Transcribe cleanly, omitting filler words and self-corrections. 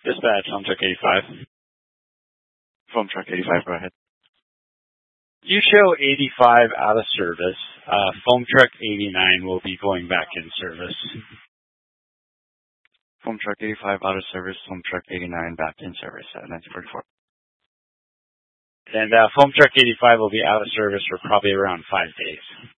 Dispatch, Foam Truck 85. Foam Truck 85, go ahead. You show 85 out of service. Foam Truck 89 will be going back in service. Foam Truck 85 out of service, Foam Truck 89 back in service at 1944. And Foam Truck 85 will be out of service for probably around 5 days.